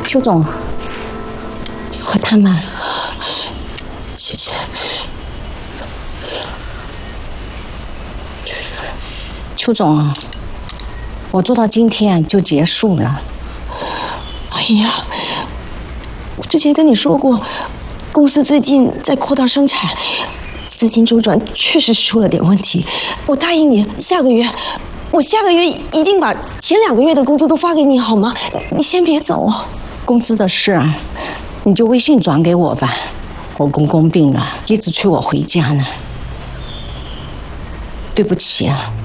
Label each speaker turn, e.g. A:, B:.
A: 邱总，和他们，
B: 谢谢。
A: 邱总，我做到今天就结束了。
B: 哎呀，我之前跟你说过，公司最近在扩大生产，资金周转确实出了点问题。我答应你，我下个月一定把前2个月的工资都发给你，好吗？你先别走。
A: 工资的事啊，你就微信转给我吧。我公公病了，一直催我回家呢。对不起啊。